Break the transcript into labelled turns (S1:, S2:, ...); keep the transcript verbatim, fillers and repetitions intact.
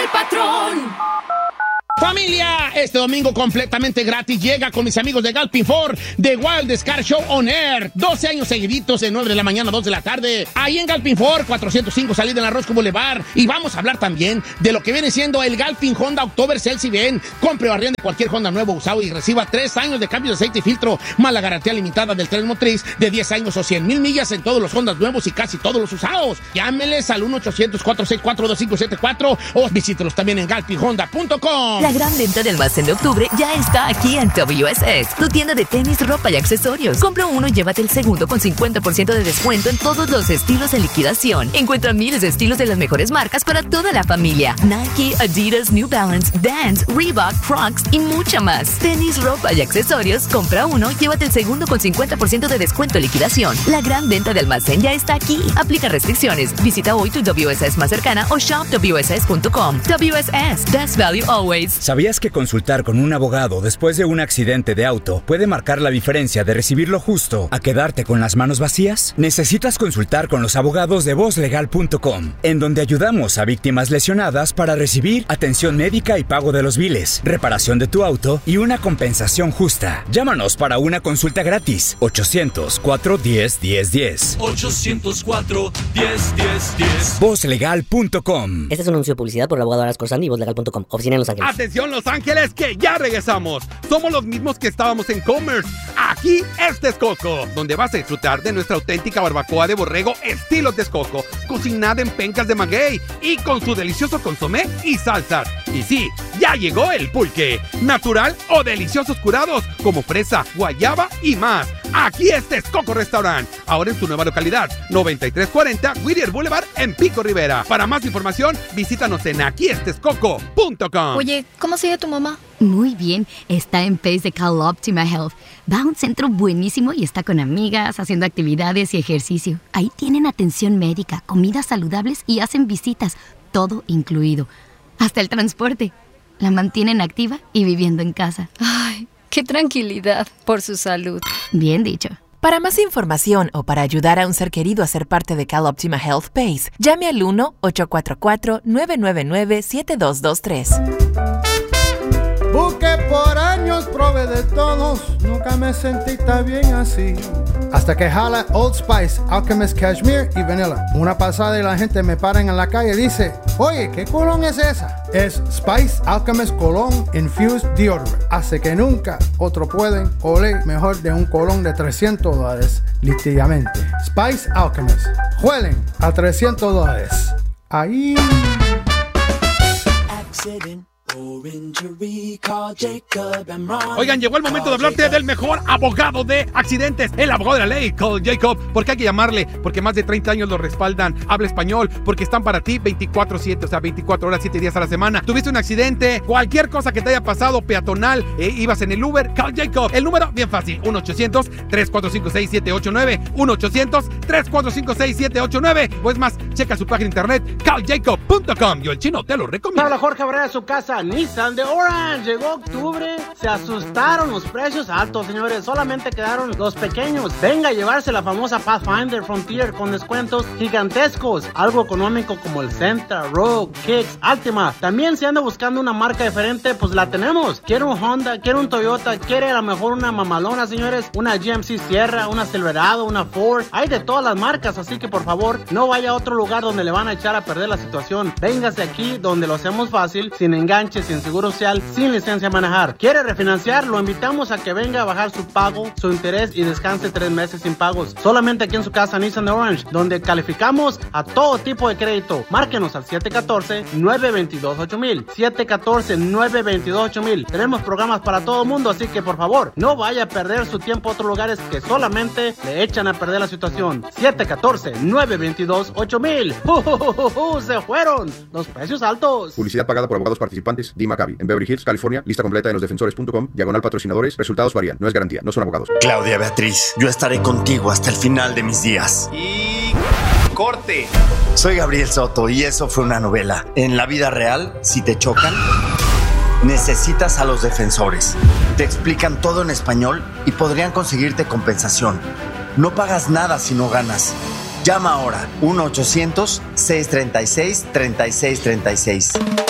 S1: el patrón.
S2: Familia, este domingo completamente gratis llega con mis amigos de Galpin Ford The Wild Scar Show on Air. doce años seguiditos de nueve de la mañana a dos de la tarde. Ahí en Galpin Ford, cuatrocientos cinco salida en la Roscoe Boulevard. Y vamos a hablar también de lo que viene siendo el Galpin Honda October Sales Event. Compre o arriende cualquier Honda nuevo usado y reciba tres años de cambio de aceite y filtro, más la garantía limitada del tren motriz de diez años o cien mil millas en todos los Hondas nuevos y casi todos los usados. Llámeles al uno ochocientos, cuatro seis cuatro, dos cinco siete cuatro o visítelos también en galpin honda punto com.
S3: La gran venta de almacén de octubre ya está aquí en W S S, tu tienda de tenis, ropa y accesorios. Compra uno y llévate el segundo con cincuenta por ciento de descuento en todos los estilos en liquidación. Encuentra miles de estilos de las mejores marcas para toda la familia. Nike, Adidas, New Balance, Vans, Reebok, Crocs y mucha más. Tenis, ropa y accesorios. Compra uno, llévate el segundo con cincuenta por ciento de descuento en liquidación. La gran venta de almacén ya está aquí. Aplica restricciones. Visita hoy tu W S S más cercana o shop W S S punto com. W S S, best value always.
S4: ¿Sabías que consultar con un abogado después de un accidente de auto puede marcar la diferencia de recibir lo justo a quedarte con las manos vacías? Necesitas consultar con los abogados de voz legal punto com, en donde ayudamos a víctimas lesionadas para recibir atención médica y pago de los biles, reparación de tu auto y una compensación justa. Llámanos para una consulta gratis. ochocientos, cuatro uno cero, uno cero uno cero.
S1: ochocientos cuatro, diez, diez, diez.
S4: voz legal punto com.
S5: Este es un anuncio de publicidad por el abogado Aras Corsandi y voz legal punto com. Oficina en Los Ángeles.
S6: ¡Atención, Los Ángeles, que ya regresamos! Somos los mismos que estábamos en Commerce. Aquí es Texcoco, donde vas a disfrutar de nuestra auténtica barbacoa de borrego estilo Texcoco, cocinada en pencas de maguey y con su delicioso consomé y salsas. Y sí, ya llegó el pulque, natural o deliciosos curados como fresa, guayaba y más. Aquí es Texcoco Restaurant, ahora en su nueva localidad, noventa y tres cuarenta Whittier Boulevard en Pico Rivera. Para más información, visítanos en aquí es texcoco punto com.
S7: Oye, ¿cómo sigue tu mamá?
S8: Muy bien, está en Pace de Cal Optima Health. Va a un centro buenísimo y está con amigas, haciendo actividades y ejercicio. Ahí tienen atención médica, comidas saludables y hacen visitas, todo incluido. Hasta el transporte. La mantienen activa y viviendo en casa.
S7: Ay, qué tranquilidad por su salud.
S8: Bien dicho.
S9: Para más información o para ayudar a un ser querido a ser parte de Cal Optima Health Pace, llame al uno ocho cuatro cuatro, nueve nueve nueve, siete dos dos tres.
S10: Buque por años probé de todos, nunca me sentí tan bien así. Hasta que jala Old Spice, Alchemist Cashmere y Vanilla. Una pasada y la gente me paran en la calle y dice, oye, ¿qué colón es esa? Es Spice Alchemist Cologne Infused Deodorant. Hace que nunca otro pueden oler mejor de un colón de trescientos dólares, literalmente. Spice Alchemist. Huelen a trescientos dólares. Ahí.
S1: Accident.
S6: Oigan, llegó el momento de hablarte del mejor abogado de accidentes, el abogado de la ley, Call Jacob. Porque hay que llamarle, porque más de treinta años lo respaldan. Habla español, porque están para ti veinticuatro siete, o sea, veinticuatro horas, siete días a la semana. Tuviste un accidente, cualquier cosa que te haya pasado, peatonal, eh, ibas en el Uber, Call Jacob. El número, bien fácil, uno ochocientos, tres cuatro cinco seis, siete ocho nueve, uno ochocientos, tres cuatro cinco seis, siete ocho nueve. O es más, checa su página de internet, call jacob punto com. Yo, el chino, te lo recomiendo.
S11: Habla Jorge Abrera de su casa. Nissan de Orange, llegó octubre, se asustaron los precios altos, señores, solamente quedaron los pequeños. Venga a llevarse la famosa Pathfinder Frontier con descuentos gigantescos, algo económico como el Sentra, Rogue, Kicks, Altima. También si anda buscando una marca diferente, pues la tenemos. Quiere un Honda, quiere un Toyota, quiere a lo mejor una mamalona, señores, una G M C Sierra, una Silverado, una Ford, hay de todas las marcas, así que por favor, no vaya a otro lugar donde le van a echar a perder la situación. Véngase aquí donde lo hacemos fácil, sin enganche, sin seguro social, sin licencia a manejar. ¿Quiere refinanciar? Lo invitamos a que venga a bajar su pago, su interés y descanse tres meses sin pagos. Solamente aquí en su casa Nissan de Orange, donde calificamos a todo tipo de crédito. Márquenos al siete uno cuatro, nueve dos dos, ocho mil. siete uno cuatro, nueve dos dos, ocho mil. Tenemos programas para todo el mundo, así que por favor, no vaya a perder su tiempo a otros lugares que solamente le echan a perder la situación. siete uno cuatro, nueve dos dos, ocho mil. ¡Uh, uh, uh, uh! ¡Se fueron los precios altos!
S12: Publicidad pagada por abogados participantes. D. Maccabi. En Beverly Hills, California. Lista completa en los defensores punto com. Diagonal patrocinadores. Resultados varían. No es garantía. No son abogados.
S13: Claudia Beatriz, yo estaré contigo hasta el final de mis días.
S14: Y... corte.
S13: Soy Gabriel Soto y eso fue una novela. En la vida real, si te chocan, necesitas a los defensores. Te explican todo en español y podrían conseguirte compensación. No pagas nada si no ganas. Llama ahora uno ochocientos, seiscientos treinta y seis, treinta y seis treinta y seis.